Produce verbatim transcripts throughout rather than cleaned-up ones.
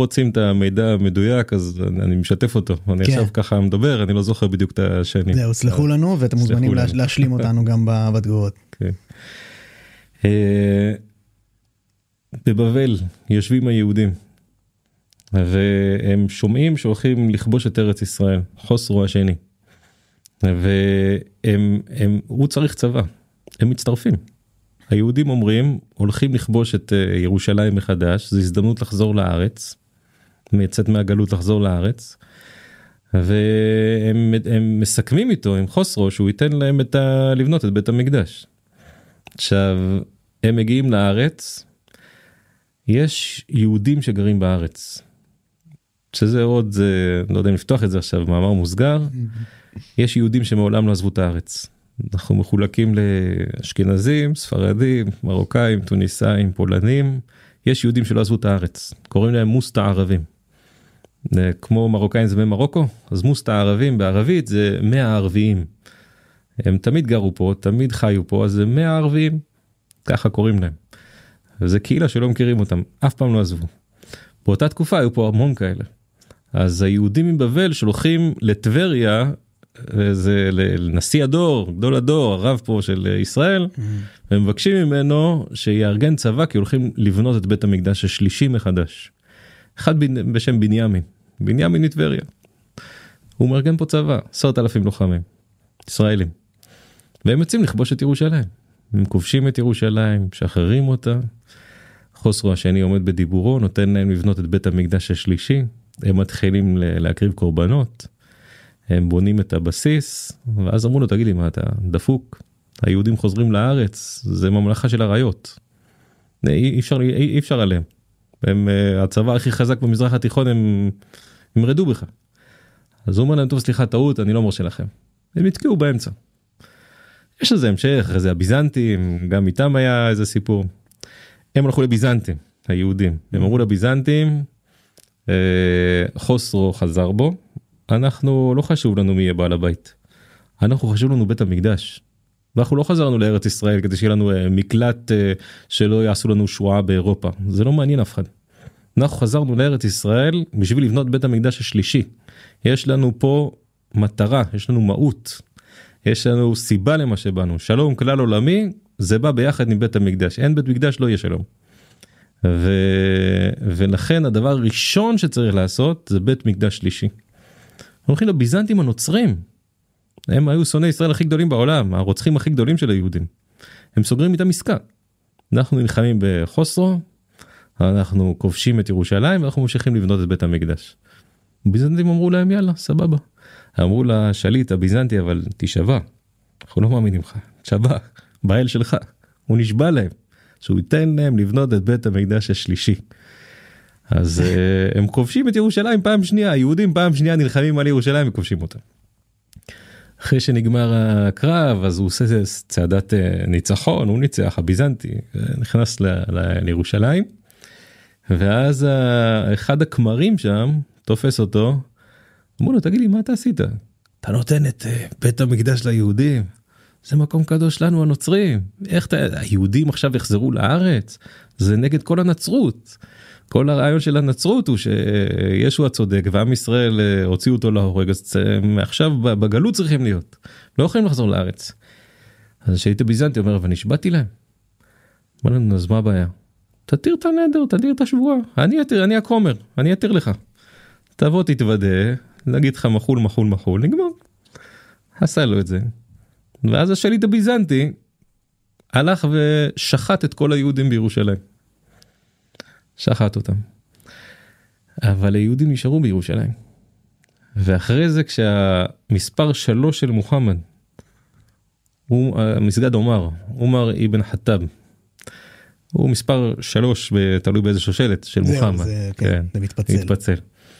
רוצים את המידע המדויק, אז אני משתף אותו. אני עכשיו ככה מדבר, אני לא זוכר בדיוק את השנים. זהו, סלחו לנו, ואתם מוזמנים להשלים אותנו גם בתגובות. בבבל יושבים היהודים, והם שומעים שהולכים לכבוש את ארץ ישראל, חוסרו השני. והוא צריך צבא, הם מצטרפים. היהודים אומרים, הולכים לכבוש את ירושלים מחדש, זו הזדמנות לחזור לארץ, מייצאת מהגלות לחזור לארץ, והם הם מסכמים איתו, עם חוסרו, שהוא ייתן להם את ה... לבנות את בית המקדש. עכשיו, הם מגיעים לארץ, יש יהודים שגרים בארץ, שזה עוד, זה, לא יודע אם לפתוח את זה עכשיו, מאמר מוסגר, יש יהודים שמעולם לא עזבו את הארץ. אנחנו מחולקים לאשכנזים, ספרדים, מרוקאים, טוניסאים, פולנים. יש יהודים שלא עזבו את הארץ. קוראים להם מוסטה ערבים. כמו מרוקאים זה ממרוקו, אז מוסטה ערבים בערבית זה מאה ערביים. הם תמיד גרו פה, תמיד חיו פה, אז זה מאה ערביים. ככה קוראים להם. וזה קהילה שלא מכירים אותם, אף פעם לא עזבו. באותה תקופה היו פה המון כאלה. אז היהודים מבבל שולחים לטבריה, זה לנשיא הדור, גדול הדור, הרב פה של ישראל, ומבקשים ממנו שיארגן צבא, כי הולכים לבנות את בית המקדש השלישי מחדש. אחד בשם בנימין, בנימין מטבריה. הוא מארגן פה צבא, עשרת אלפים לוחמים, ישראלים. והם יוצאים לכבוש את ירושלים. הם כובשים את ירושלים, שחררים אותה. חוסרו השני עומד בדיבורו, נותן להם לבנות את בית המקדש השלישי. הם מתחילים להקריב קורבנות. הם בונים את הבסיס, ואז אמרו לו, תגיד לי, מה אתה דפוק? היהודים חוזרים לארץ, זה ממלכה של הרעיות. אי אפשר, אי, אי אפשר עליהם. הם, הצבא הכי חזק במזרח התיכון, הם, הם רדו בך. אז הוא אומר להם, טוב, סליחה, טעות, אני לא מרשה לכם. הם התקיעו באמצע. יש איזה המשך, זה הביזנטים, גם איתם היה איזה סיפור. הם הלכו לביזנטים, היהודים. הם אמרו לביזנטים, חוסרו חזר בו, אנחנו לא חשוב לנו מי יהיה בעל הבית. אנחנו חשוב לנו בית המקדש. ואנחנו לא חזרנו לארץ ישראל כדי שיהיה לנו מקלט שלא יעשו לנו שואה באירופה. זה לא מעניין אף אחד. אנחנו חזרנו לארץ ישראל בשביל לבנות בית המקדש השלישי. יש לנו פה מטרה, יש לנו מהות. יש לנו סיבה למה שבאנו. שלום כלל עולמי, זה בא ביחד עם בית המקדש. אין בית מקדש, לא יהיה שלום. ו... ולכן הדבר הראשון שצריך לעשות זה בית מקדש שלישי. הולכים לביזנטים הנוצרים. הם היו שונאי ישראל הכי גדולים בעולם, הרוצחים הכי גדולים של היהודים. הם סוגרים איתם עסקה. אנחנו נלחמים בחוסרו, אנחנו כובשים את ירושלים, ואנחנו ממשיכים לבנות את בית המקדש. ביזנטים אמרו להם, יאללה, סבבה. אמרו לשליט הביזנטי, אבל תשבע. אנחנו לא מאמינים לך. תשבע, באל שלך. הוא נשבע להם. שהוא ייתן להם לבנות את בית המקדש השלישי. אז הם כובשים את ירושלים פעם שנייה, היהודים פעם שנייה נלחמים על ירושלים וכובשים אותה. אחרי שנגמר הקרב, אז הוא עושה צעדת ניצחון, הוא ניצח, הביזנטי, נכנס לירושלים, ואז אחד הכמרים שם תופס אותו, אמרו לו, תגיד לי, מה אתה עשית? אתה נותן את בית המקדש ליהודים, זה מקום קדוש לנו הנוצרים, איך אתה, היהודים עכשיו יחזרו לארץ, זה נגד כל הנצרות, כל הרעיון של הנצרות הוא שישו הצודק, ועם ישראל הוציאו אותו להורג, אז עכשיו בגלות צריכים להיות, לא יכולים לחזור לארץ. אז שהיית ביזנטי אומר, ונשבעתי להם. אמר לנו, אז מה הבעיה? תתיר את הנדר, תתיר את השבועה, אני אתיר, אני הכומר, אני אתיר לך. תבוא תתוודה, להגיד לך מחול, מחול, מחול, נגמר. עשה לו את זה. ואז השליט הביזנטי הלך ושחט את כל היהודים בירושלים. שחט אותם. אבל היהודים נשארו בירושלים. ואחרי זה כשהמספר שלוש של מוחמד, הוא מסגד עומר, עומר אבן חטאב, הוא מספר שלוש, תלוי באיזה שושלת של זהו, מוחמד. זה, כן, כן, זה מתפצל. מתפצל.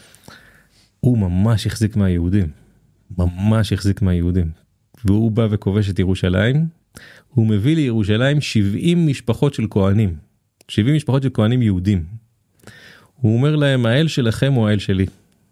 הוא ממש החזיק מהיהודים. ממש החזיק מהיהודים. והוא בא וכובש את ירושלים. הוא מביא לירושלים שבעים משפחות של כהנים. שבעים משפחות של כהנים יהודים. הוא אומר להם, האל שלכם הוא האל שלי.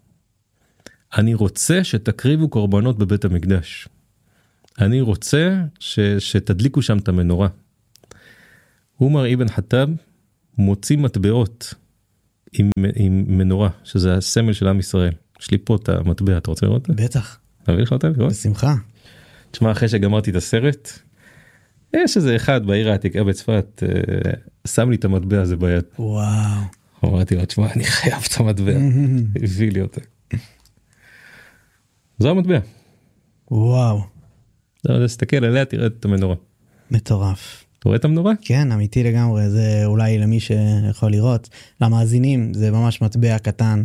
אני רוצה שתקריבו קורבנות בבית המקדש. אני רוצה ש, שתדליקו שם את המנורה. עומר אבן חטאב מוציא מטבעות עם, עם מנורה, שזה הסמל של עם ישראל. יש לי פה את המטבע, אתה רוצה לראות? בטח. תביא לך אותה? בשמחה. תשמע, אחרי שגמרתי את הסרט, יש איזה אחד בעיר העתיקה בצפת, שם לי את המטבע הזה ביד. וואו. אמרתי לו, תשמע, אני חייב את המטבע. הביא לי אותה. זו המטבע. וואו. תסתכל עליה, תראה את המנורה. מטורף. אתה רואה את המנורה? כן, אמיתי לגמרי, זה אולי למי שיכול לראות. למאזינים, זה ממש מטבע קטן.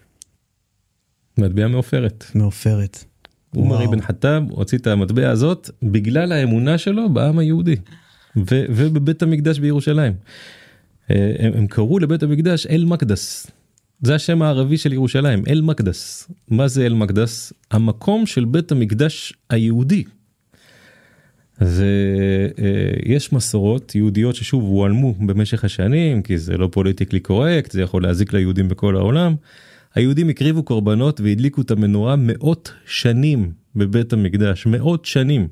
מטבע מעופרת. מעופרת. עומר אבן חטאב הוציא את המטבע הזאת בגלל האמונה שלו בעם היהודי ו- ובבית המקדש בירושלים. הם, הם קראו לבית המקדש אל מקדס. זה השם הערבי של ירושלים, אל מקדס. מה זה אל מקדס? המקום של בית המקדש היהודי. ויש מסורות יהודיות ששוב הועלמו במשך השנים, כי זה לא פוליטיקלי קורקט, זה יכול להזיק ליהודים בכל העולם. היהודים הקריבו קורבנות והדליקו את המנורה מאות שנים בבית המקדש, מאות שנים.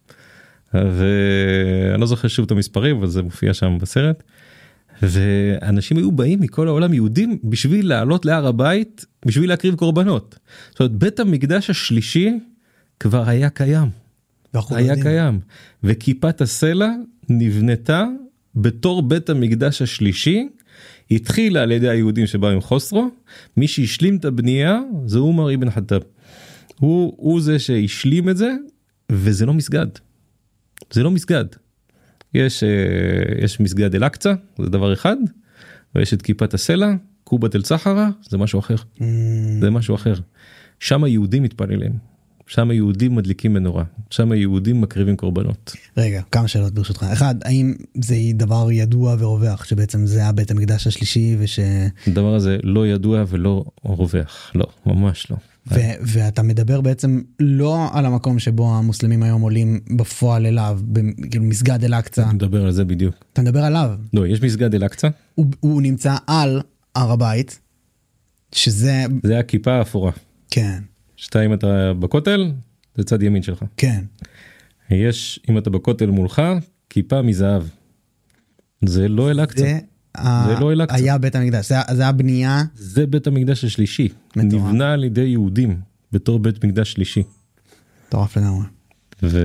ואני לא זוכר שוב את המספרים, אבל זה מופיע שם בסרט. ואנשים היו באים מכל העולם, יהודים, בשביל לעלות להר הבית, בשביל להקריב קורבנות. זאת אומרת, בית המקדש השלישי כבר היה קיים. היה יודעים. קיים. וכיפת הסלע נבנתה בתור בית המקדש השלישי, התחילה על ידי היהודים שבאו עם חוסרו, מי שהשלים את הבנייה זה עומר אבן חטאב. הוא, הוא זה שהשלים את זה, וזה לא מסגד. זה לא מסגד. יש, יש מסגד אל אקצה, זה דבר אחד, ויש את כיפת הסלע, קובת אל צחרה, זה משהו אחר. Mm. זה משהו אחר. שם היהודים מתפללים. שם היהודים מדליקים מנורה, שם היהודים מקריבים קורבנות. רגע, כמה שאלות ברשותך. אחד, האם זה דבר ידוע ורווח, שבעצם זה הבית המקדש השלישי וש... הדבר הזה לא ידוע ולא רווח, לא, ממש לא. ו- ואתה מדבר בעצם לא על המקום שבו המוסלמים היום עולים בפועל אליו, כאילו מסגד אל אקצה. אני מדבר על זה בדיוק. אתה מדבר עליו. לא, יש מסגד אל אקצה. הוא, הוא נמצא על הר הבית, שזה... זה הכיפה האפורה. כן. שתיים, אתה בכותל, זה צד ימין שלך. כן. יש, אם אתה בכותל מולך, כיפה מזהב. זה לא אל אקצה. זה, זה לא אל אקצה. היה בית המקדש, זה, זה הבנייה. זה בית המקדש השלישי. מטורף. נבנה על ידי יהודים, בתור בית מקדש שלישי. מטורף לגמרי. ו...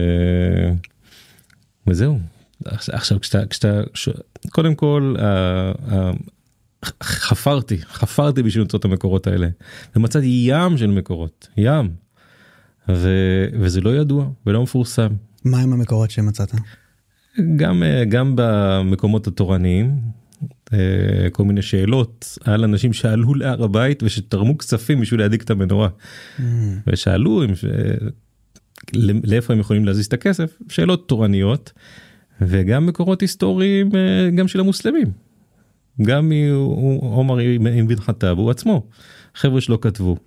וזהו. עכשיו, כשאתה, כשאתה, קודם כל, חפרתי, חפרתי בשביל למצוא את המקורות האלה, ומצאתי ים של מקורות, ים, ו, וזה לא ידוע ולא מפורסם. מה עם המקורות שמצאת? גם, גם במקומות התורניים, כל מיני שאלות על אנשים שעלו להר הבית ושתרמו כספים בשביל להדליק את המנורה, mm. ושאלו אם, לאיפה הם יכולים להזיז את הכסף, שאלות תורניות, וגם מקורות היסטוריים גם של המוסלמים. גם עומר אבן חטאב, הוא עצמו, חבר'ה שלו כתבו,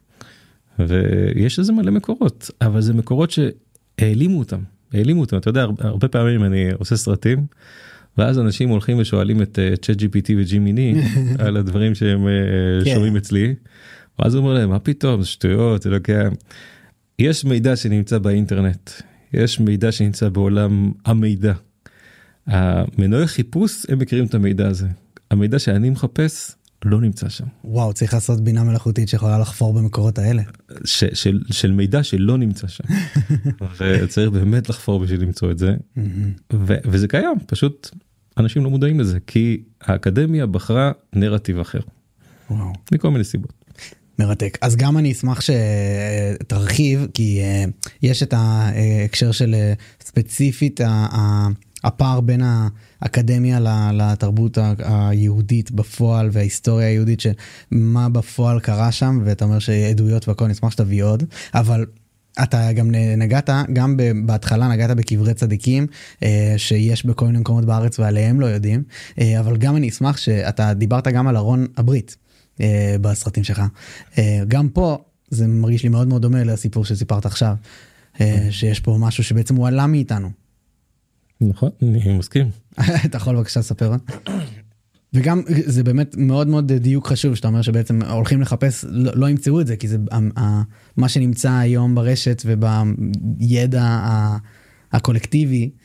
ויש איזה מלא מקורות, אבל זה מקורות שהעלימו אותם, העלימו אותם, אתה יודע, הרבה פעמים אני עושה סרטים, ואז אנשים הולכים ושואלים את צ'אט ג'י פי טי וג'ימיני, על הדברים שהם שומעים אצלי, ואז הוא אומר להם, מה פתאום, זה שטויות, זה לא קיים. יש מידע שנמצא באינטרנט, יש מידע שנמצא בעולם המידע, המנועי חיפוש, הם מכירים את המידע הזה. המידע שאני מחפש לא נמצא שם. וואו, צריך לעשות בינה מלאכותית שיכולה לחפור במקורות האלה. ש, של, של מידע שלא נמצא שם. וצריך באמת לחפור בשביל למצוא את זה. ו, וזה קיים, פשוט אנשים לא מודעים לזה, כי האקדמיה בחרה נרטיב אחר. וואו. מכל מיני סיבות. מרתק. אז גם אני אשמח שתרחיב, כי יש את ההקשר של ספציפית הפער בין האקדמיה לתרבות היהודית בפועל וההיסטוריה היהודית, שמה בפועל קרה שם, ואתה אומר שעדויות והכל, נשמח שתביא עוד, אבל אתה גם נגעת, גם בהתחלה נגעת בקברי צדיקים, שיש בכל מיני מקומות בארץ ועליהם לא יודעים, אבל גם אני אשמח שאתה דיברת גם על ארון הברית, בסרטים שלך. גם פה זה מרגיש לי מאוד מאוד דומה לסיפור שסיפרת עכשיו, שיש פה משהו שבעצם הוא עלה מאיתנו. נכון, אני מסכים. אתה יכול בבקשה לספר? וגם זה באמת מאוד מאוד דיוק חשוב, שאתה אומר שבעצם הולכים לחפש, לא, לא ימצאו את זה, כי זה מה שנמצא היום ברשת ובידע הקולקטיבי,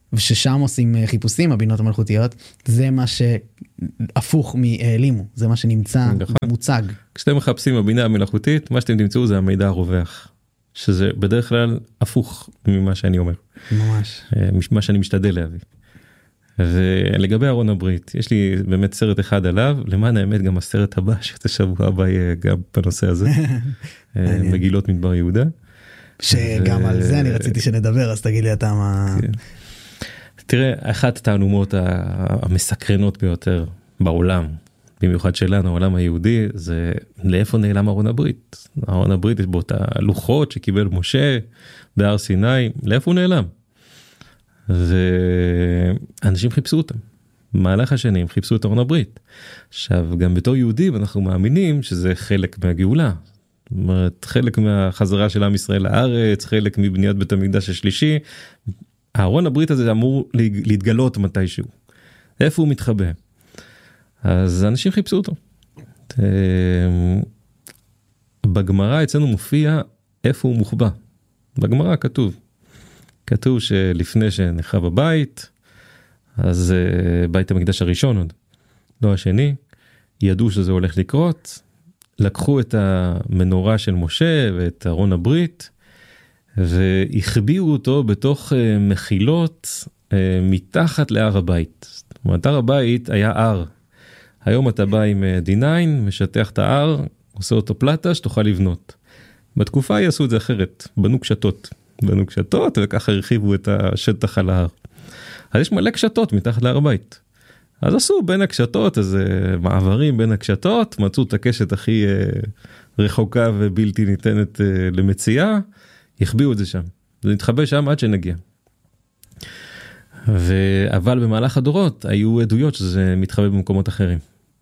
וששם עושים חיפושים, הבינות המלאכותיות, זה מה שהפוך מהעלימו, זה מה שנמצא מוצג. כשאתם מחפשים הבינה המלאכותית, מה שאתם תמצאו זה המידע הרווח, שזה בדרך כלל הפוך ממה שאני אומר. ממש. מה שאני משתדל להביא. ולגבי ארון הברית, יש לי באמת סרט אחד עליו, למען האמת גם הסרט הבא, שאתה שבוע הבא יהיה גם בנושא הזה, מגילות מדבר יהודה. שגם על זה אני רציתי שנדבר, אז תגיד לי אתה מה... תראה, אחת התעלומות המסקרנות ביותר בעולם, במיוחד שלנו, העולם היהודי, זה לאיפה נעלם ארון הברית. ארון הברית יש בו את הלוחות שקיבל משה בהר סיני, לאיפה הוא נעלם? ואנשים חיפשו אותם. במהלך השנים חיפשו את ארון הברית. עכשיו, גם בתור יהודים אנחנו מאמינים שזה חלק מהגאולה. זאת אומרת, חלק מהחזרה של עם ישראל לארץ, חלק מבניית בית המקדש השלישי. הארון הברית הזה אמור להתגלות מתישהו. איפה הוא מתחבא? אז אנשים חיפשו אותו. בגמרא אצלנו מופיע איפה הוא מוחבא. בגמרא כתוב. כתוב שלפני שנחרב הבית, אז בית המקדש הראשון עוד, לא השני, ידעו שזה הולך לקרות, לקחו את המנורה של משה ואת ארון הברית, והחביאו אותו בתוך מחילות מתחת להר הבית. זאת אומרת, הר הבית היה הר. היום אתה בא עם די ניין, משטח את ההר, עושה אותו פלטה שתוכל לבנות. בתקופה היא עשו את זה אחרת, בנו קשתות. בנו קשתות וככה הרחיבו את השטח על ההר. אז יש מלא קשתות מתחת להר הבית. אז עשו בין הקשתות, אז מעברים בין הקשתות, מצאו את הקשת הכי רחוקה ובלתי ניתנת למציאה, החביאו את זה שם. זה נתחבא שם עד שנגיע. ו... אבל במהלך הדורות היו עדויות שזה מתחבא במקומות אחרים.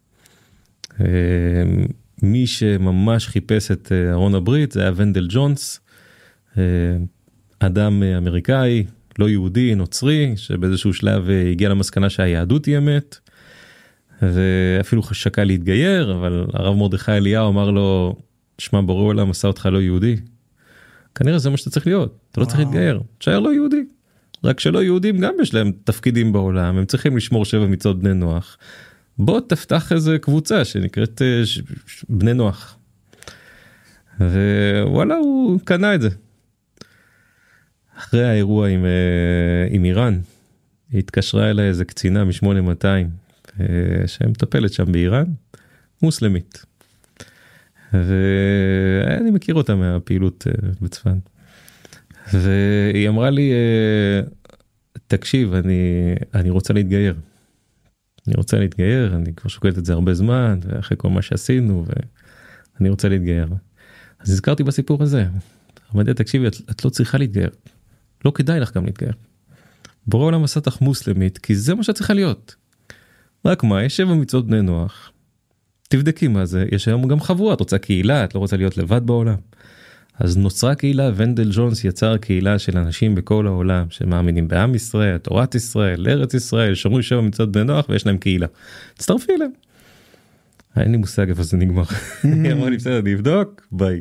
מי שממש חיפש את ארון הברית זה היה ונדל ג'ונס, אדם אמריקאי, לא יהודי, נוצרי, שבאיזשהו שלב הגיע למסקנה שהיהדות היא אמת, ואפילו שקל להתגייר, אבל הרב מרדכי אליהו אמר לו, שמע בורא עולם עשה אותך לא יהודי. כנראה זה מה שאתה צריך להיות, אתה לא צריך להתגייר, תשאר לא יהודי. רק שלא יהודים גם יש להם תפקידים בעולם, הם צריכים לשמור שבע מצוות בני נוח. בוא תפתח איזה קבוצה שנקראת בני נוח. ווואלה הוא קנה את זה. אחרי האירוע עם, עם איראן, היא התקשרה אליי איזה קצינה מ-שמונה מאתיים, שמטפלת שם באיראן, מוסלמית. ואני מכיר אותה מהפעילות בצפן. והיא אמרה לי, תקשיב, אני, אני רוצה להתגייר. אני רוצה להתגייר, אני כבר שוקלת את זה הרבה זמן, ואחרי כל מה שעשינו, ואני רוצה להתגייר. אז הזכרתי בסיפור הזה. אמרתי, תקשיבי, את, את לא צריכה להתגייר. לא כדאי לך גם להתגייר. בורא עולם עשה אותך מוסלמית, כי זה מה שאת צריכה להיות. רק מה, יש שבע מצוות בני נוח. תבדקי מה זה, יש היום גם חבורה, את רוצה קהילה, את לא רוצה להיות לבד בעולם. אז נוצרה קהילה, ונדל ג'ונס יצר קהילה של אנשים בכל העולם, שמאמינים בעם ישראל, תורת ישראל, ארץ ישראל, שומרים שבע מצוות בני נוח, ויש להם קהילה. תצטרפי אליהם. אין לי מושג איפה זה נגמר. היא אמרה לי, בסדר, אני אבדוק, ביי.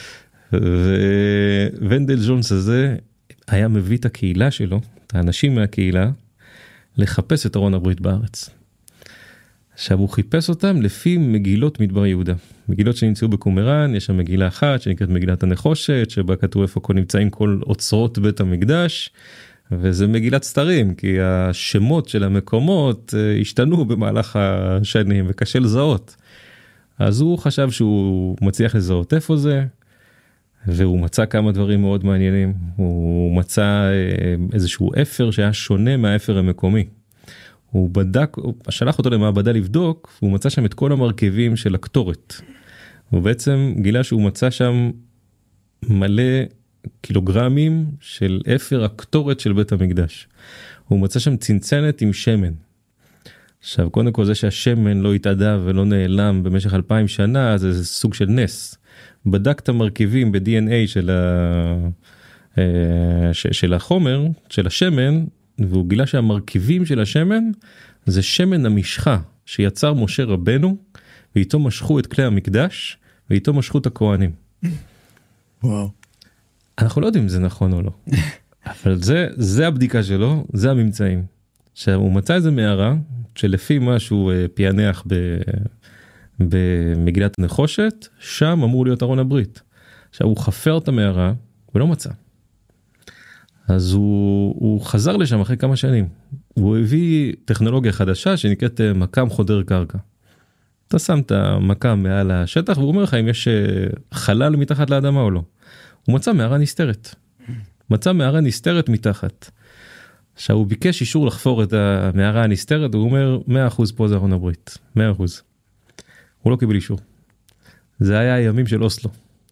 וונדל ג'ונס הזה היה מביא את הקהילה שלו, את האנשים מהקהילה, לחפש את ארון הברית בארץ. עכשיו הוא חיפש אותם לפי מגילות מדבר יהודה. מגילות שנמצאו בקומראן, יש שם מגילה אחת שנקראת מגילת הנחושת, שבה כתוב איפה כל נמצאים כל אוצרות בית המקדש, וזה מגילת סתרים, כי השמות של המקומות השתנו במהלך השנים, וקשה לזהות. אז הוא חשב שהוא מצליח לזהות איפה זה, והוא מצא כמה דברים מאוד מעניינים. הוא מצא איזשהו אפר שהיה שונה מהאפר המקומי. הוא בדק, הוא שלח אותו למעבדה לבדוק, והוא מצא שם את כל המרכיבים של הקטורת. הוא בעצם גילה שהוא מצא שם מלא קילוגרמים של אפר הקטורת של בית המקדש. הוא מצא שם צנצנת עם שמן. עכשיו, קודם כל זה שהשמן לא התאדה ולא נעלם במשך אלפיים שנה, זה סוג של נס. בדק את המרכיבים ב-די אן איי של, ה... של החומר, של השמן, והוא גילה שהמרכיבים של השמן זה שמן המשחה שיצר משה רבנו, ואיתו משכו את כלי המקדש, ואיתו משכו את הכהנים. וואו. אנחנו לא יודעים אם זה נכון או לא. אבל זה, זה הבדיקה שלו, זה הממצאים. עכשיו, הוא מצא איזה מערה, שלפי מה שהוא פענח ב, במגילת הנחושת, שם אמור להיות ארון הברית. עכשיו, הוא חפר את המערה, ולא מצא. אז הוא, הוא חזר לשם אחרי כמה שנים. הוא הביא טכנולוגיה חדשה, שנקראת מקם חודר קרקע. אתה שם את המקם מעל השטח, והוא אומר לך אם יש חלל מתחת לאדמה או לא. הוא מצא מערה נסתרת. מצא מערה נסתרת מתחת. עכשיו הוא ביקש אישור לחפור את המערה הנסתרת, הוא אומר מאה אחוז פה זה ארון הברית. מאה אחוז. הוא לא קיבל אישור. זה היה הימים של אוסלו.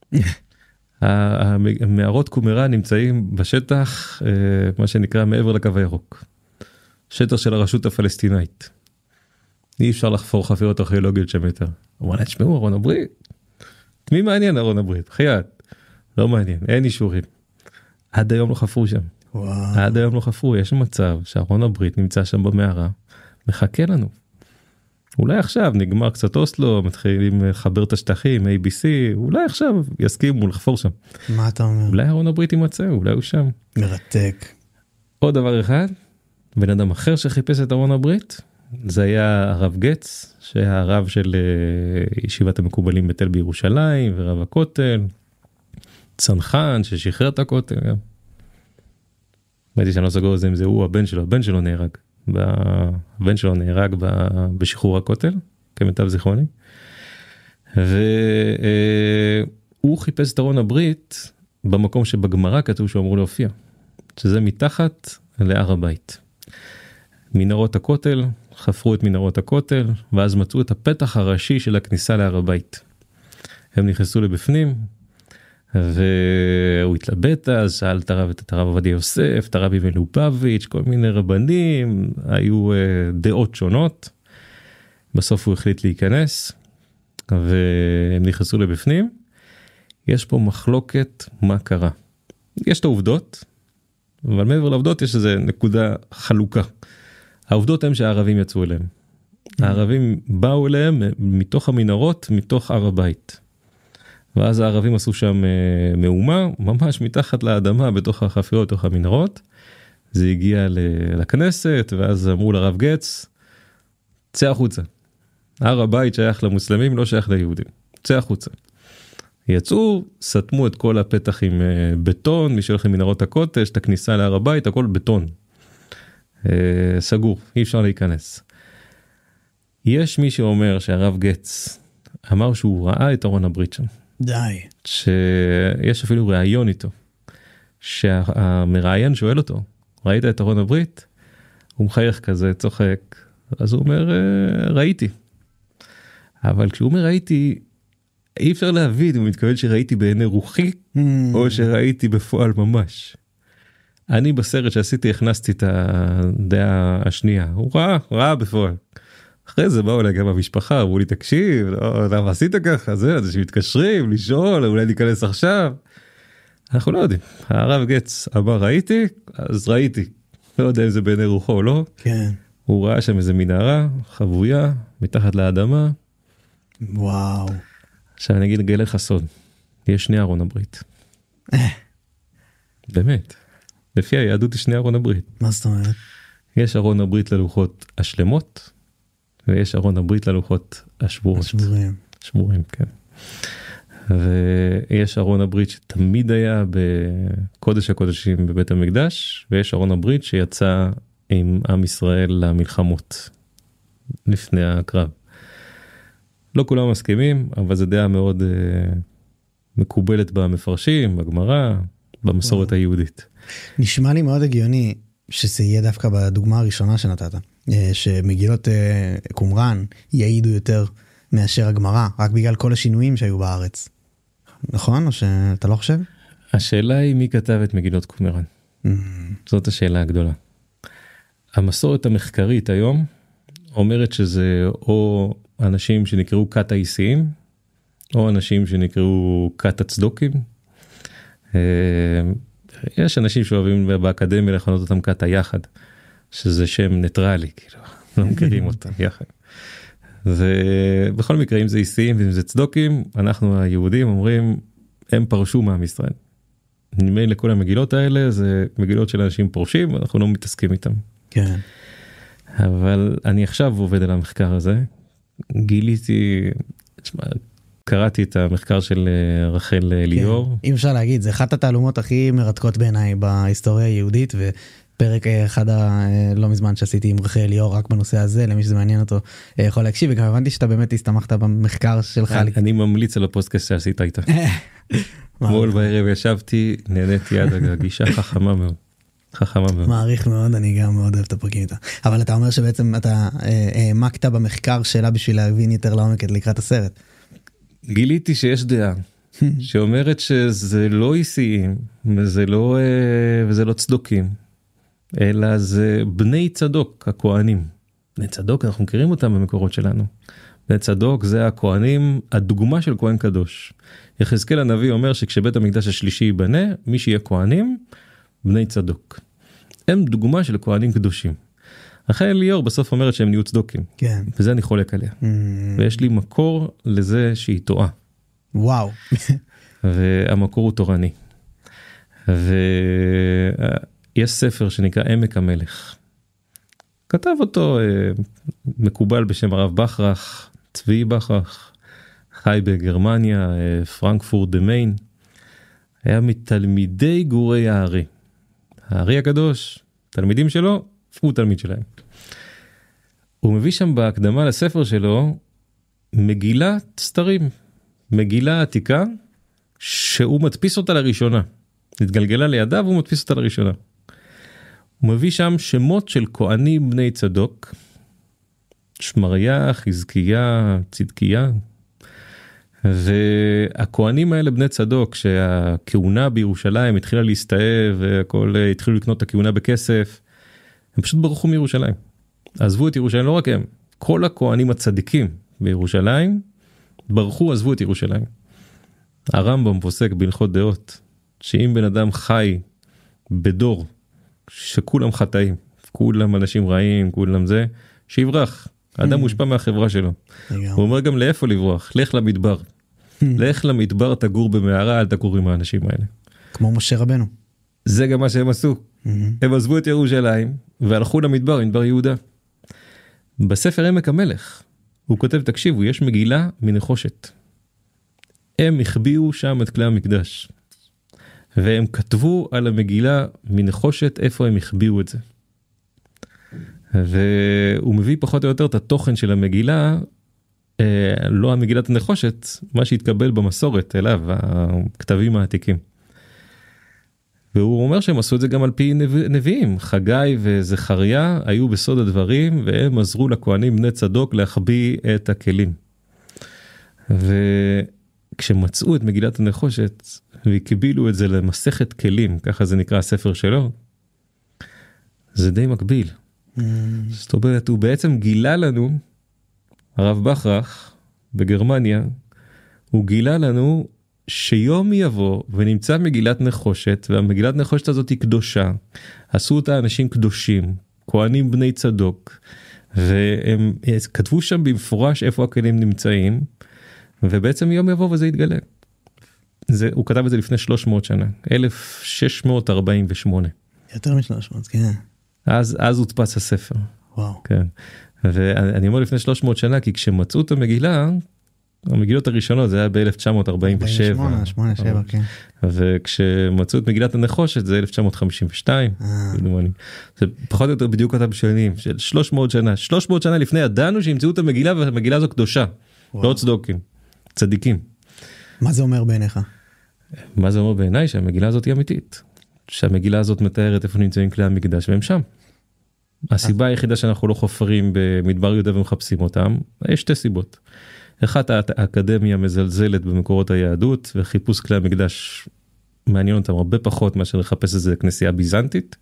המערות קומראן נמצאים בשטח, מה שנקרא מעבר לקו הירוק. שטח של הרשות הפלסטינאית. אי אפשר לחפור חפירות ארכיאולוגיות שם יותר. הוא אמר, תשמעו, ארון הברית. מי מעניין ארון הברית? חייאת. לא מעניין, אין אישורים. עד היום לא חפרו שם. וואו. עד היום לא חפרו, יש מצב שארון הברית נמצא שם במערה, מחכה לנו. אולי עכשיו נגמר קצת אוסלו, מתחילים לחבר את השטחים, איי בי סי, אולי עכשיו יסכימו לחפור שם. מה אתה אומר? אולי ארון הברית יימצא, אולי הוא שם. מרתק. עוד דבר אחד, בן אדם אחר שחיפש את ארון הברית, זה היה הרב גץ, שהיה הרב של ישיבת המקובלים בתל בירושלים, ורב הכותל, צנחן ששחרר את הכותל גם. ראיתי שאני לא סגור את זה אם זה הוא, הבן שלו, הבן שלו נהרג. הבן שלו נהרג בשחרור הכותל, כמיטב זיכרוני. והוא חיפש את ארון הברית במקום שבגמרא כתוב שהוא אמור להופיע. שזה מתחת להר הבית. מנהרות הכותל, חפרו את מנהרות הכותל, ואז מצאו את הפתח הראשי של הכניסה להר הבית. הם נכנסו לבפנים, והוא התלבט אז, שאל את הרב, את הרב עובדיה יוסף, את הרבי מלובביץ', כל מיני רבנים, היו דעות שונות. בסוף הוא החליט להיכנס, והם נכנסו לבפנים. יש פה מחלוקת מה קרה. יש את העובדות, אבל מעבר לעובדות יש איזו נקודה חלוקה. העובדות הן שהערבים יצאו אליהם. הערבים באו אליהם מתוך המנהרות, מתוך הר הבית. ואז הערבים עשו שם מהומה, ממש מתחת לאדמה, בתוך החפירות, בתוך המנהרות. זה הגיע לכנסת, ואז אמרו לרב גץ, צא החוצה. הר הבית שייך למוסלמים, לא שייך ליהודים. צא החוצה. יצאו, סתמו את כל הפתח עם בטון, מי שהולך למנהרות הכותל, את הכניסה להר הבית, הכל בטון. סגור, אי אפשר להיכנס. יש מי שאומר שהרב גץ אמר שהוא ראה את ארון הברית שם. די. שיש אפילו ראיון איתו. שהמראיין שואל אותו, ראית את ארון הברית? הוא מחייך כזה, צוחק. אז הוא אומר, ראיתי. אבל כשהוא אומר ראיתי, אי אפשר להבין, הוא מתכוון שראיתי בעיני רוחי, או שראיתי בפועל ממש. אני בסרט שעשיתי, הכנסתי את הדעה השנייה. הוא ראה, ראה בפועל. אחרי זה באו אליי גם המשפחה, אמרו לי, תקשיב, לא, למה עשית ככה? זה, זה שמתקשרים, לשאול, אולי ניכנס עכשיו. אנחנו לא יודעים. הרב גץ אמר, ראיתי, אז ראיתי. לא יודע אם זה בעיני רוחו או לא. כן. הוא ראה שם איזה מנהרה, חבויה, מתחת לאדמה. וואו. עכשיו אני אגיד, גלה לך סוד. יש שני ארון הברית. באמת. לפי היהדות יש שני ארון הברית. מה זאת אומרת? יש ארון הברית ללוחות השלמות, ויש ארון הברית ללוחות השבורות. השבורים. שבורים, כן. ויש ארון הברית שתמיד היה בקודש הקודשים בבית המקדש, ויש ארון הברית שיצא עם עם ישראל למלחמות לפני הקרב. לא כולם מסכימים, אבל זו דעה מאוד uh, מקובלת במפרשים, בגמרא, במסורת וואו. היהודית. נשמע לי מאוד הגיוני שזה יהיה דווקא בדוגמה הראשונה שנתת, שמגילות uh, קומראן יעידו יותר מאשר הגמרא, רק בגלל כל השינויים שהיו בארץ. נכון? או שאתה לא חושב? השאלה היא מי כתב את מגילות קומראן. Mm-hmm. זאת השאלה הגדולה. המסורת המחקרית היום אומרת שזה או אנשים שנקראו כת האיסיים, או אנשים שנקראו כת הצדוקים. יש אנשים שאוהבים באקדמיה לכנות אותם כת היחד, שזה שם ניטרלי, כאילו, לא מכירים אותם יחד. ובכל מקרה, אם זה איסיים ואם זה צדוקים, אנחנו היהודים אומרים, הם פרשו מעם ישראל. נדמה לי לכל המגילות האלה, זה מגילות של אנשים פורשים, אנחנו לא מתעסקים איתם. כן. אבל אני עכשיו עובד על המחקר הזה, גיליתי, תשמע, קראתי את המחקר של רחל ליאור. אם אפשר להגיד, זה אחת התעלומות הכי מרתקות בעיניי בהיסטוריה היהודית, ופרק אחד לא מזמן שעשיתי עם רחל ליאור רק בנושא הזה, למי שזה מעניין אותו יכול להקשיב, וגם הבנתי שאתה באמת הסתמכת במחקר שלך. אני ממליץ על הפודקאסט שעשית איתה. מול בערב ישבתי, נהניתי עד הגישה חכמה מאוד. חכמה מאוד. מעריך מאוד, אני גם מאוד אוהב את הפרקים איתה. אבל אתה אומר שבעצם אתה העמקת במחקר שלה בשביל להבין יותר לעומק לקראת הסרט. גיליתי שיש דעה שאומרת שזה לא איסיים וזה לא וזה לא צדוקים, אלא זה בני צדוק, הכהנים. בני צדוק, אנחנו מכירים אותם במקורות שלנו. בני צדוק זה הכהנים, הדוגמה של כהן קדוש. יחזקאל הנביא אומר שכשבית המקדש השלישי ייבנה, מי שיהיה כהנים, בני צדוק. הם דוגמה של כהנים קדושים. רחל ליאור בסוף אומרת שהם נהיו צדוקים. כן. וזה אני חולק עליה. Mm. ויש לי מקור לזה שהיא טועה. וואו. והמקור הוא תורני. ויש ספר שנקרא עמק המלך. כתב אותו מקובל בשם הרב בכרך, צבי בכרך, חי בגרמניה, פרנקפורט במיין. היה מתלמידי גורי הארי. הארי הקדוש, תלמידים שלו, הוא תלמיד שלהם. הוא מביא שם בהקדמה לספר שלו מגילת סתרים, מגילה עתיקה שהוא מדפיס אותה לראשונה. התגלגלה לידיו והוא מדפיס אותה לראשונה. הוא מביא שם שמות של כהנים בני צדוק, שמריה, חזקיה, צדקיה, והכהנים האלה בני צדוק, שהכהונה בירושלים התחילה להסתאב והכל התחילו לקנות את הכהונה בכסף, הם פשוט ברחו מירושלים. עזבו את ירושלים, לא רק הם, כל הכהנים הצדיקים בירושלים ברחו, עזבו את ירושלים. הרמב"ם פוסק בהלכות דעות, שאם בן אדם חי בדור שכולם חטאים, כולם אנשים רעים, כולם זה, שיברח. האדם מושפע מהחברה שלו. הוא אומר גם לאיפה לברוח, לך למדבר. לך למדבר, תגור במערה, אל תגור עם האנשים האלה. כמו משה רבנו. זה גם מה שהם עשו. הם עזבו את ירושלים והלכו למדבר, מדבר יהודה. בספר עמק המלך הוא כותב, תקשיבו, יש מגילה מנחושת. הם החביאו שם את כלי המקדש. והם כתבו על המגילה מנחושת איפה הם החביאו את זה. והוא מביא פחות או יותר את התוכן של המגילה, אה, לא המגילת הנחושת, מה שהתקבל במסורת אליו, הכתבים העתיקים. והוא אומר שהם עשו את זה גם על פי נביא, נביאים, חגי וזכריה היו בסוד הדברים, והם עזרו לכהנים בני צדוק להחביא את הכלים. וכשמצאו את מגילת הנחושת, והקבילו את זה למסכת כלים, ככה זה נקרא הספר שלו, זה די מקביל. Mm. זאת אומרת, הוא בעצם גילה לנו, הרב בכרך בגרמניה, הוא גילה לנו שיום יבוא ונמצא מגילת נחושת, והמגילת נחושת הזאת היא קדושה, עשו אותה אנשים קדושים, כהנים בני צדוק, והם כתבו שם במפורש איפה הכלים נמצאים, ובעצם יום יבוא וזה יתגלה. זה, הוא כתב את זה לפני שלוש מאות שנה, אלף שש מאות ארבעים ושמונה. יותר מ-שלוש מאות, כן. אז, אז הודפס הספר. וואו. כן. ואני אומר לפני שלוש מאות שנה, כי כשמצאו את המגילה, המגילות הראשונות זה היה ב-אלף תשע מאות ארבעים ושבע. ארבעים ושמונה, שבע, כן. וכשמצאו את מגילת הנחושת זה אלף תשע מאות חמישים ושתיים. זה פחות או יותר בדיוק אותם שנים, של שלוש מאות שנה. שלוש מאות שנה לפני ידענו שימצאו את המגילה, והמגילה הזו קדושה. לא צדוקים, צדיקים. מה זה אומר בעיניך? מה זה אומר בעיניי? שהמגילה הזאת היא אמיתית. שהמגילה הזאת מתארת איפה נמצאים כלי המקדש, והם שם. הסיבה היחידה שאנחנו לא חופרים במדבר יהודה ומחפשים אותם, יש שתי סיבות. אחת, האקדמיה מזלזלת במקורות היהדות, וחיפוש כלי המקדש מעניין אותם הרבה פחות מאשר לחפש איזה כנסייה ביזנטית.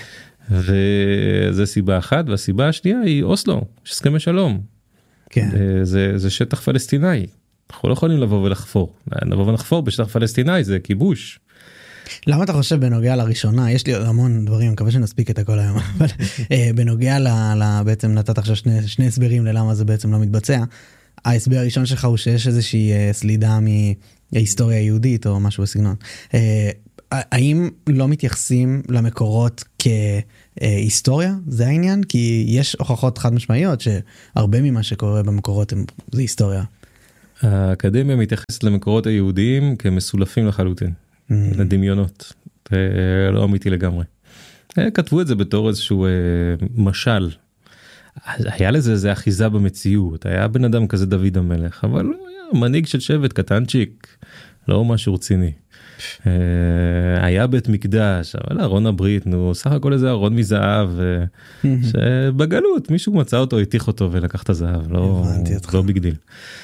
וזה סיבה אחת, והסיבה השנייה היא אוסלו, הסכמי שלום. כן. זה, זה שטח פלסטיני. אנחנו לא יכולים לבוא ולחפור. לבוא ולחפור בשטח פלסטיני זה כיבוש. למה אתה חושב בנוגע לראשונה, יש לי המון דברים, מקווה שנספיק את הכל היום, אבל בנוגע ל, ל, בעצם נתת עכשיו שני, שני הסברים ללמה זה בעצם לא מתבצע. ההסבר הראשון שלך הוא שיש איזושהי סלידה מההיסטוריה היהודית או משהו בסגנון. האם לא מתייחסים למקורות כהיסטוריה? זה העניין? כי יש הוכחות חד משמעיות שהרבה ממה שקורה במקורות זה היסטוריה. האקדמיה מתייחסת למקורות היהודיים כמסולפים לחלוטין, לדמיונות, לא אמיתי לגמרי. כתבו את זה בתור איזשהו משל. היה לזה איזה אחיזה במציאות, היה בן אדם כזה דוד המלך, אבל הוא היה מנהיג של שבט קטנצ'יק, לא משהו רציני. היה בית מקדש, אבל ארון הברית, נו, סך הכל איזה ארון מזהב, שבגלות מישהו מצא אותו, התיך אותו ולקח את הזהב, לא בגדיל.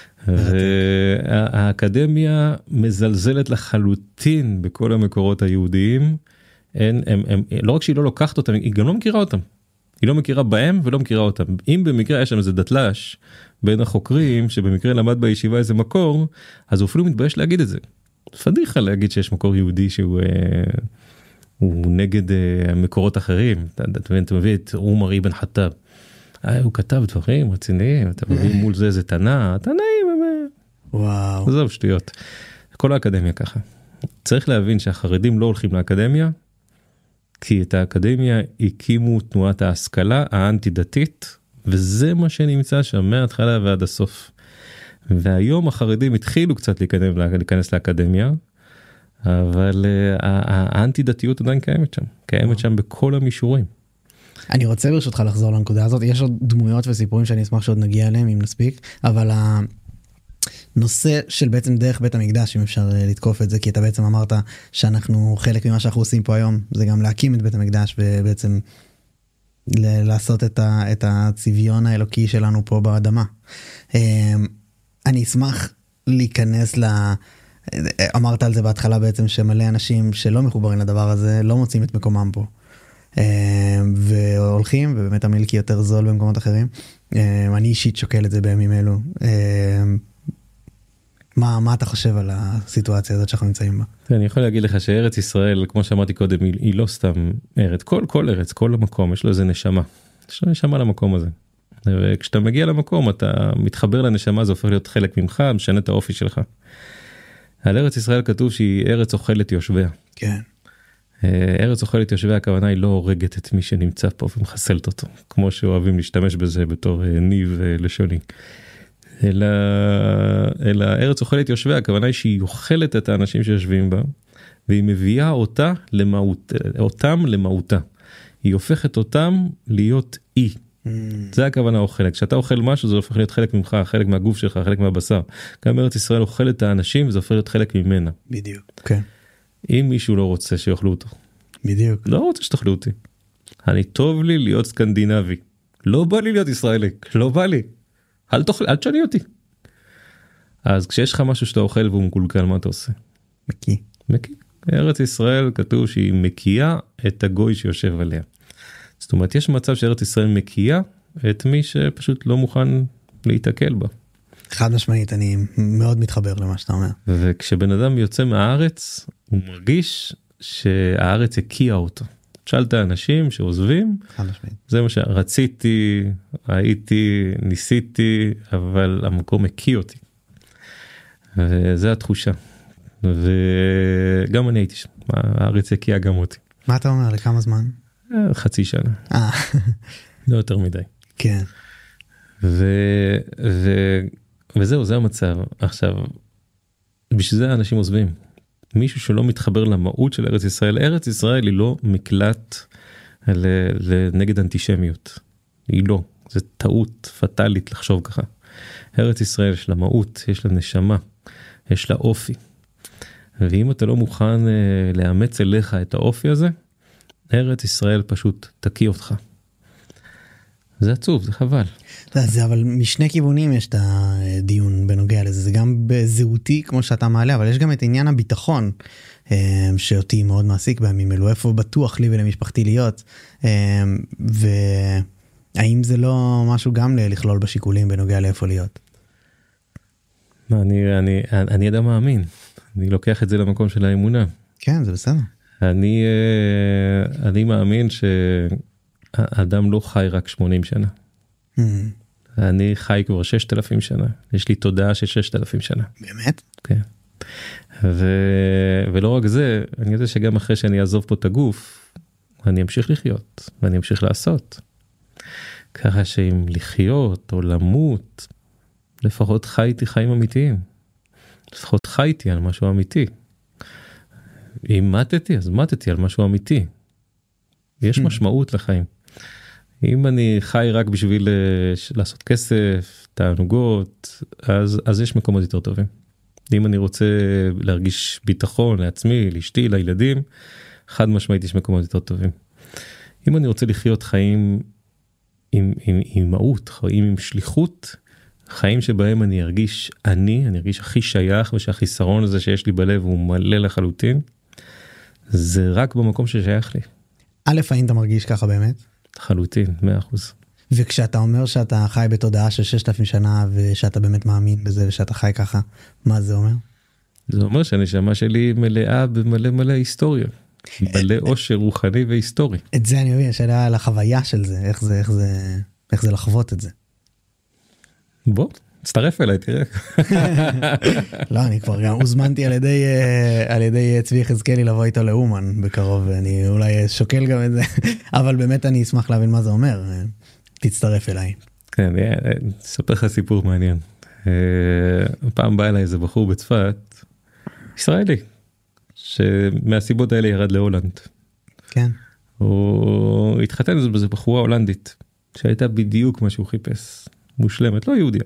האקדמיה מזלזלת לחלוטין בכל המקורות היהודיים, לא רק שהיא לא לוקחת אותם, היא גם לא מכירה אותם. היא לא מכירה בהם ולא מכירה אותם. אם במקרה יש שם איזה דתל"ש בין החוקרים, שבמקרה למד בישיבה איזה מקור, אז הוא אפילו מתבייש להגיד את זה. פדיחה להגיד שיש מקור יהודי שהוא הוא נגד מקורות אחרים. אתה מביא את עומר אבן חטאב. הוא כתב דברים רציניים, אתה מביא מול זה איזה תנא, תנאים, וואו. זהו שטויות. כל האקדמיה ככה. צריך להבין שהחרדים לא הולכים לאקדמיה, כי את האקדמיה הקימו תנועת ההשכלה האנטי דתית, וזה מה שנמצא שם מההתחלה ועד הסוף. והיום החרדים התחילו קצת להיכנס, להיכנס לאקדמיה, אבל האנטי דתיות עדיין קיימת שם, קיימת שם בכל המישורים. אני רוצה ברשותך לחזור לנקודה הזאת, יש עוד דמויות וסיפורים שאני אשמח שעוד נגיע אליהם אם נספיק, אבל הנושא של בעצם דרך בית המקדש, אם אפשר לתקוף את זה, כי אתה בעצם אמרת שאנחנו, חלק ממה שאנחנו עושים פה היום, זה גם להקים את בית המקדש ובעצם לעשות את, ה, את הצביון האלוקי שלנו פה באדמה. אני אשמח להיכנס ל... אמרת על זה בהתחלה בעצם שמלא אנשים שלא מחוברים לדבר הזה, לא מוצאים את מקומם פה. והולכים, ובאמת המילקי יותר זול במקומות אחרים. אני אישית שוקל את זה בימים אלו. מה, מה אתה חושב על הסיטואציה הזאת שאנחנו נמצאים בה? אני יכול להגיד לך שארץ ישראל, כמו שאמרתי קודם, היא לא סתם ארץ. כל, כל ארץ, כל המקום, יש לו איזה נשמה. יש לו נשמה למקום הזה. וכשאתה מגיע למקום, אתה מתחבר לנשמה, זה הופך להיות חלק ממך, משנה את האופי שלך. על ארץ ישראל כתוב שהיא ארץ אוכלת יושביה. כן. ארץ אוכלת יושביה, הכוונה היא לא הורגת את מי שנמצא פה ומחסלת אותו, כמו שאוהבים להשתמש בזה בתור ניב לשוני. אלא, אלא ארץ אוכלת יושביה, הכוונה היא שהיא אוכלת את האנשים שיושבים בה, והיא מביאה אותה למהות, אותם למהותה. היא הופכת אותם להיות אי. Mm. זה הכוונה אוכלת. כשאתה אוכל משהו, זה הופך להיות חלק ממך, חלק מהגוף שלך, חלק מהבשר. גם ארץ ישראל אוכלת את האנשים, וזה הופך להיות חלק ממנה. בדיוק. כן. אם מישהו לא רוצה שיאכלו אותו. בדיוק. לא רוצה שתאכלו אותי. אני טוב לי להיות סקנדינבי. לא בא לי להיות ישראלי. לא בא לי. אל תאכל, אל תשני אותי. אז כשיש לך משהו שאתה אוכל והוא מקולקל, מה אתה עושה? מקיא. מקיא. ארץ ישראל כתוב שהיא מקיאה את הגוי שיושב עליה. זאת אומרת, יש מצב שארץ ישראל מקיאה את מי שפשוט לא מוכן להתעכל בה. חד משמעית, אני מאוד מתחבר למה שאתה אומר. וכשבן אדם יוצא מהארץ, הוא מרגיש שהארץ הקיאה אותו. שאל את האנשים שעוזבים, חד משמעית. זה מה שרציתי, הייתי, ניסיתי, אבל המקום הקיא אותי. וזה התחושה. וגם אני הייתי שם, הארץ הקיאה גם אותי. מה אתה אומר? לכמה זמן? חצי שנה. אה. לא יותר מדי. כן. ו... ו... וזהו, זה המצב. עכשיו, בשביל זה האנשים עוזבים. מישהו שלא מתחבר למהות של ארץ ישראל. ארץ ישראל היא לא מקלט נגד אנטישמיות. היא לא. זה טעות פטלית לחשוב ככה. ארץ ישראל יש לה מהות, יש לה נשמה, יש לה אופי. ואם אתה לא מוכן לאמץ אליך את האופי הזה, ארץ ישראל פשוט תקיא אותך. זה עצוב, זה חבל. זה, אבל משני כיוונים יש את הדיון בנוגע לזה, זה גם בזהותי כמו שאתה מעלה, אבל יש גם את עניין הביטחון, שאותי מאוד מעסיק בימים אלו, איפה בטוח לי ולמשפחתי להיות, והאם זה לא משהו גם לכלול בשיקולים בנוגע לאיפה להיות? אני, אני, אני אדם מאמין, אני לוקח את זה למקום של האמונה. כן, זה בסדר. אני, אני מאמין שהאדם לא חי רק שמונים שנה. Mm. אני חי כבר ששת אלפים שנה. יש לי תודעה של ששת אלפים שנה. באמת? כן. ו... ולא רק זה, אני יודע שגם אחרי שאני אעזוב פה את הגוף, אני אמשיך לחיות, ואני אמשיך לעשות. ככה שאם לחיות או למות, לפחות חייתי חיים אמיתיים. לפחות חייתי על משהו אמיתי. אם מתתי, אז מתתי על משהו אמיתי. יש משמעות לחיים. אם אני חי רק בשביל לעשות כסף, תענוגות, אז, אז יש מקומות יותר טובים. אם אני רוצה להרגיש ביטחון לעצמי, לאשתי, לילדים, חד משמעית יש מקומות יותר טובים. אם אני רוצה לחיות חיים עם, עם, עם מהות, חיים עם שליחות, חיים שבהם אני ארגיש אני, אני ארגיש הכי שייך, ושהחיסרון הזה שיש לי בלב הוא מלא לחלוטין, זה רק במקום ששייך לי. א', האם אתה מרגיש ככה באמת? לחלוטין, מאה אחוז. וכשאתה אומר שאתה חי בתודעה של ששת אלפים שנה, ושאתה באמת מאמין בזה, ושאתה חי ככה, מה זה אומר? זה אומר שהנשמה שלי מלאה במלא מלא היסטוריה. מלא עושר רוחני והיסטורי. את זה אני מבין, השאלה על החוויה של זה, איך זה, איך זה, איך זה לחוות את זה. בוא, תצטרף אליי, תראה. לא, אני כבר גם הוזמנתי על ידי, על ידי צבי יחזקאלי לבוא איתו לאומן בקרוב, ואני אולי שוקל גם את זה, אבל באמת אני אשמח להבין מה זה אומר. תצטרף אליי. כן, אני אספר לך סיפור מעניין. פעם בא אליי איזה בחור בצפת, ישראלי, שמהסיבות האלה ירד להולנד. כן. הוא התחתן בזה בחורה הולנדית, שהייתה בדיוק מה שהוא חיפש. מושלמת, לא יהודיה.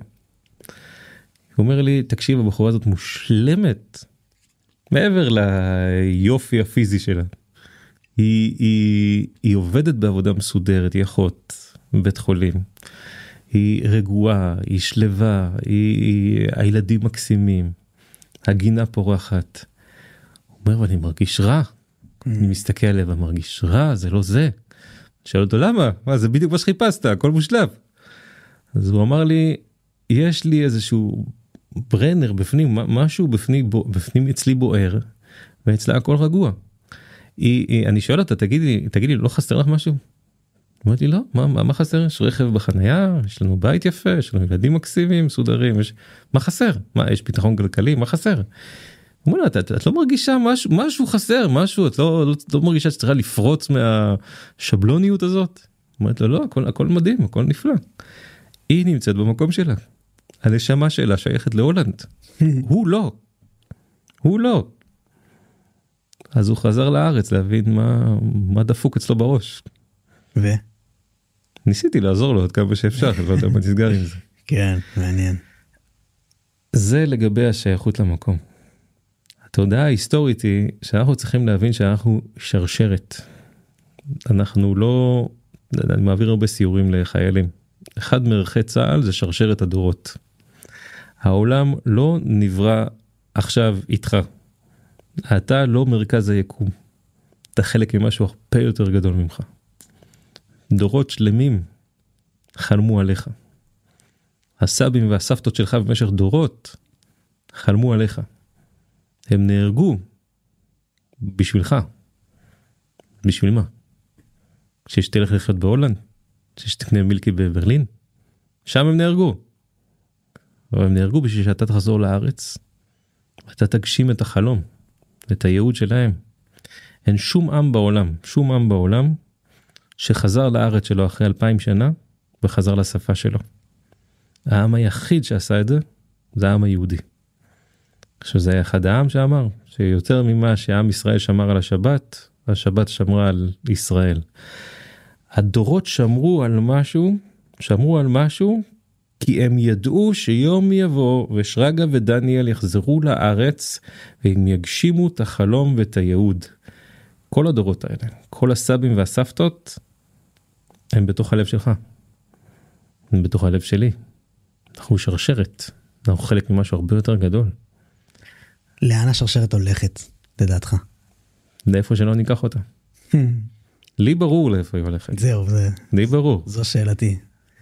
הוא אומר לי, תקשיב, הבחורה הזאת מושלמת, מעבר ליופי הפיזי שלה. היא, היא, היא עובדת בעבודה מסודרת, היא אחות בבית חולים. היא רגועה, היא שלווה, היא, היא, הילדים מקסימים, הגינה פורחת. הוא אומר, ואני מרגיש רע. Mm. אני מסתכל עליה ומרגיש רע, זה לא זה. שאל אותו, למה? מה, זה בדיוק מה שחיפשת, הכל מושלם. אז הוא אמר לי, יש לי איזשהו ברנר בפנים, משהו בפנים, בפנים אצלי בוער, ואצלה הכל רגוע. היא, היא, אני שואל אותה, תגידי, תגידי, לא חסר לך משהו? אמרתי, לא, מה, מה, מה חסר? יש רכב בחנייה, יש לנו בית יפה, יש לנו ילדים מקסימים, מסודרים, יש... מה חסר? מה, יש ביטחון כלכלי, מה חסר? הוא אומר לה, את, את לא מרגישה משהו, משהו חסר, משהו, את לא, לא, לא מרגישה שצריכה לפרוץ מהשבלוניות הזאת? אמרתי לו, לא, הכל, הכל מדהים, הכל נפלא. היא נמצאת במקום שלה. הנשמה שלה שייכת להולנד. הוא לא. הוא לא. אז הוא חזר לארץ להבין מה, מה דפוק אצלו בראש. ו? ניסיתי לעזור לו עד כמה שאפשר, לא יודע מה נסגר עם זה. כן, מעניין. זה לגבי השייכות למקום. התודעה ההיסטורית היא שאנחנו צריכים להבין שאנחנו שרשרת. אנחנו לא, אני מעביר הרבה סיורים לחיילים. אחד מערכי צה"ל זה שרשרת הדורות. העולם לא נברא עכשיו איתך. אתה לא מרכז היקום. אתה חלק ממשהו הרבה יותר גדול ממך. דורות שלמים חלמו עליך. הסבים והסבתות שלך במשך דורות חלמו עליך. הם נהרגו בשבילך. בשביל מה? כשתלך לחיות בהולנד? כשתקנה מילקי בברלין? שם הם נהרגו. אבל הם נהרגו בשביל שאתה תחזור לארץ, ואתה תגשים את החלום, את הייעוד שלהם. אין שום עם בעולם, שום עם בעולם, שחזר לארץ שלו אחרי אלפיים שנה, וחזר לשפה שלו. העם היחיד שעשה את זה, זה העם היהודי. שזה היה אחד העם שאמר, שיותר ממה שעם ישראל שמר על השבת, השבת שמרה על ישראל. הדורות שמרו על משהו, שמרו על משהו, כי הם ידעו שיום יבוא, ושרגא ודניאל יחזרו לארץ, והם יגשימו את החלום ואת הייעוד. כל הדורות האלה, כל הסבים והסבתות, הם בתוך הלב שלך. הם בתוך הלב שלי. אנחנו שרשרת. אנחנו חלק ממשהו הרבה יותר גדול. לאן השרשרת הולכת, לדעתך? לאיפה שלא ניקח אותה. לי ברור לאיפה היא הולכת. זהו, זה... לי ברור. זו שאלתי.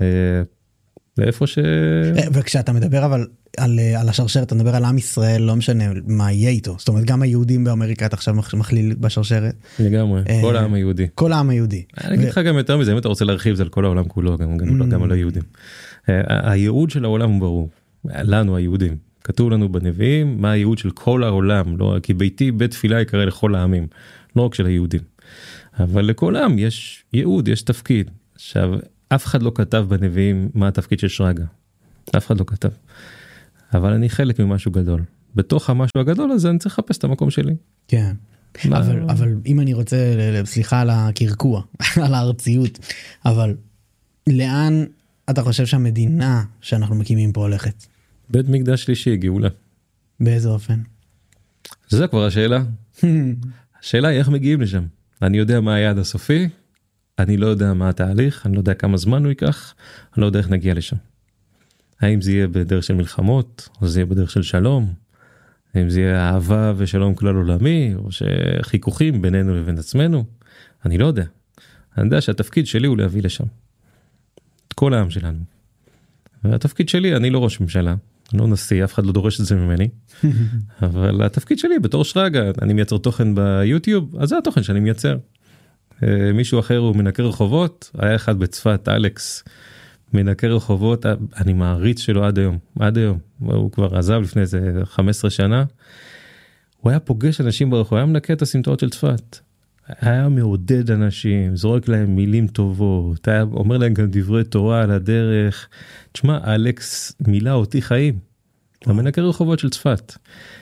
לאיפה ש... וכשאתה מדבר אבל על, על השרשרת, אתה מדבר על עם ישראל, לא משנה מה יהיה איתו. זאת אומרת, גם היהודים באמריקה, אתה עכשיו מכליל בשרשרת. לגמרי, כל העם היהודי. כל העם היהודי. אני אגיד לך גם יותר מזה, אם אתה רוצה להרחיב זה על כל העולם כולו, גם על היהודים. הייעוד של העולם הוא ברור. לנו היהודים. כתוב לנו בנביאים מה הייעוד של כל העולם, לא, כי ביתי בית תפילה יקרא לכל העמים, לא רק של היהודים. אבל לכל עם יש ייעוד, יש תפקיד. עכשיו, אף אחד לא כתב בנביאים מה התפקיד של שרגא. אף אחד לא כתב. אבל אני חלק ממשהו גדול. בתוך המשהו הגדול הזה אני צריך לחפש את המקום שלי. כן. אבל, אבל אם אני רוצה, סליחה על הקרקוע, על הארציות, אבל לאן אתה חושב שהמדינה שאנחנו מקימים פה הולכת? בית מקדש שלישי, גאולה. באיזה אופן? זה כבר השאלה. השאלה היא איך מגיעים לשם. אני יודע מה היעד הסופי, אני לא יודע מה התהליך, אני לא יודע כמה זמן הוא ייקח, אני לא יודע איך נגיע לשם. האם זה יהיה בדרך של מלחמות, או זה יהיה בדרך של שלום, האם זה יהיה אהבה ושלום כלל עולמי, או שחיכוכים בינינו לבין עצמנו, אני לא יודע. אני יודע שהתפקיד שלי הוא להביא לשם. את כל העם שלנו. והתפקיד שלי, אני לא ראש ממשלה, אני לא נשיא, אף אחד לא דורש את זה ממני, אבל התפקיד שלי בתור שרגא, אני מייצר תוכן ביוטיוב, אז זה התוכן שאני מייצר. מישהו אחר הוא מנקר רחובות, היה אחד בצפת, אלכס, מנקר רחובות, אני מעריץ שלו עד היום, עד היום, הוא כבר עזב לפני איזה חמש עשרה שנה, הוא היה פוגש אנשים ברחוב, היה מנקה את הסמטאות של צפת, היה מעודד אנשים, זורק להם מילים טובות, היה אומר להם גם דברי תורה על הדרך, תשמע, אלכס מילא אותי חיים, הוא מנקר רחובות של צפת,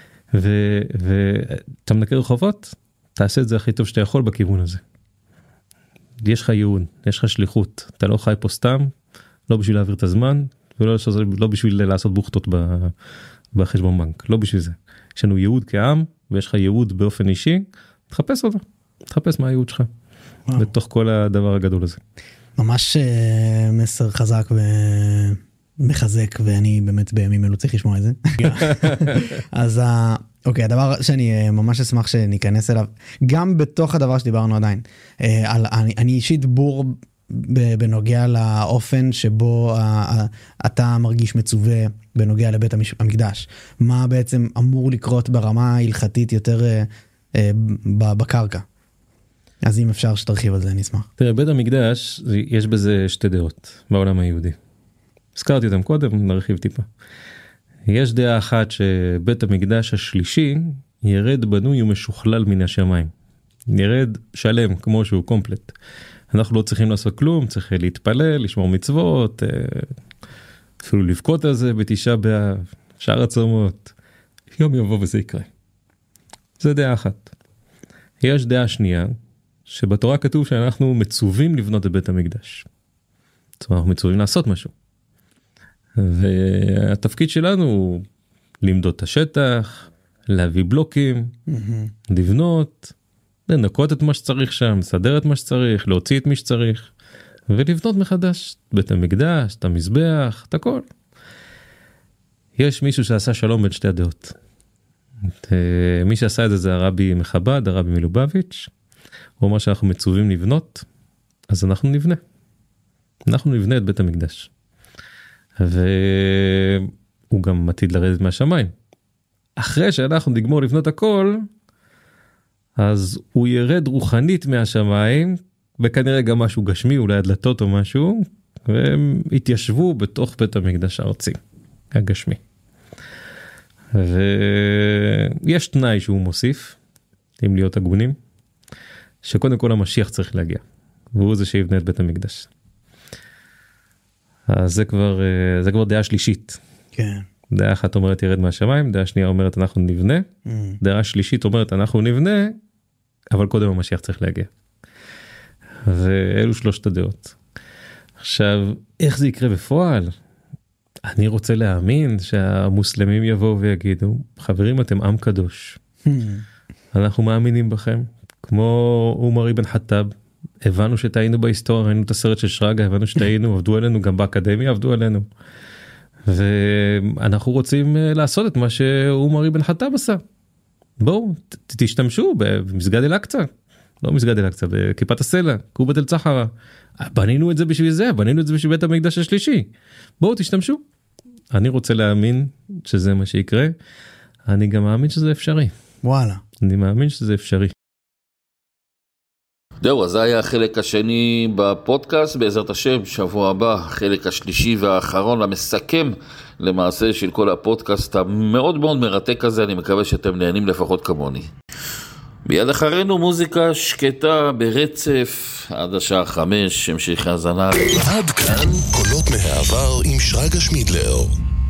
ואתה מנקר רחובות, תעשה את זה הכי טוב שאתה יכול בכיוון הזה. יש לך ייעוד, יש לך שליחות, אתה לא חי פה סתם, לא בשביל להעביר את הזמן, ולא לא בשביל לעשות בוכתות בחשבון בנק, לא בשביל זה. יש לנו ייעוד כעם, ויש לך ייעוד באופן אישי, תחפש אותו, תחפש מה הייעוד שלך, בתוך כל הדבר הגדול הזה. ממש מסר חזק ומחזק, ואני באמת בימים אלו צריך לשמוע את זה. אז אוקיי, הדבר שאני ממש אשמח שניכנס אליו, גם בתוך הדבר שדיברנו עדיין, אני אישית בור בנוגע לאופן שבו אתה מרגיש מצווה בנוגע לבית המקדש. מה בעצם אמור לקרות ברמה ההלכתית יותר בקרקע? אז אם אפשר שתרחיב על זה, אני אשמח. תראה, בית המקדש, יש בזה שתי דעות בעולם היהודי. הזכרתי אותם קודם, נרחיב טיפה. יש דעה אחת שבית המקדש השלישי ירד בנוי ומשוכלל מן השמיים. ירד שלם כמו שהוא קומפלט. אנחנו לא צריכים לעשות כלום, צריך להתפלל, לשמור מצוות, אפילו לבכות על זה בתשעה באב, שאר הצומות. יום יבוא וזה יקרה. זה דעה אחת. יש דעה שנייה, שבתורה כתוב שאנחנו מצווים לבנות את בית המקדש. זאת אומרת, אנחנו מצווים לעשות משהו. והתפקיד שלנו הוא למדוד את השטח, להביא בלוקים, לבנות, לנקות את מה שצריך שם, לסדר את מה שצריך, להוציא את מי שצריך, ולבנות מחדש את בית המקדש, את המזבח, את הכל. יש מישהו שעשה שלום בין שתי הדעות. מי שעשה את זה זה הרבי מחב"ד, הרבי מלובביץ', הוא אומר שאנחנו מצווים לבנות, אז אנחנו נבנה. אנחנו נבנה את בית המקדש. והוא גם עתיד לרדת מהשמיים. אחרי שאנחנו נגמור לבנות הכל, אז הוא ירד רוחנית מהשמיים, וכנראה גם משהו גשמי, אולי הדלתות או משהו, והם התיישבו בתוך בית המקדש הארצי, הגשמי. ויש תנאי שהוא מוסיף, אם להיות הגונים, שקודם כל המשיח צריך להגיע, והוא זה שיבנה את בית המקדש. אז זה כבר, זה כבר דעה שלישית. כן. דעה אחת אומרת ירד מהשמיים, דעה שנייה אומרת אנחנו נבנה, mm. דעה שלישית אומרת אנחנו נבנה, אבל קודם המשיח צריך להגיע. ואלו שלושת הדעות. עכשיו, איך זה יקרה בפועל? אני רוצה להאמין שהמוסלמים יבואו ויגידו, חברים אתם עם קדוש. Mm. אנחנו מאמינים בכם, כמו עומר אבן חטאב, הבנו שטעינו בהיסטוריה, ראינו את הסרט של שרגא, הבנו שטעינו, עבדו עלינו, גם באקדמיה עבדו עלינו. ואנחנו רוצים לעשות את מה שעומר אבן חטאב עשה. בואו, תשתמשו במסגד אל-אקצא, לא מסגד אל-אקצא, בכיפת הסלע, קובת אל-צחרה. בנינו את זה בשביל זה, בנינו את זה בשביל בית המקדש השלישי. בואו, תשתמשו. אני רוצה להאמין שזה מה שיקרה. אני גם מאמין שזה אפשרי. וואלה. אני מאמין שזה אפשרי. זהו, אז זה היה החלק השני בפודקאסט, בעזרת השם, שבוע הבא, החלק השלישי והאחרון, המסכם למעשה של כל הפודקאסט המאוד מאוד מרתק הזה, אני מקווה שאתם נהנים לפחות כמוני. מיד אחרינו מוזיקה שקטה ברצף עד השעה חמש, המשך האזנה. עד כאן קולות מהעבר עם שרגא שמידלר.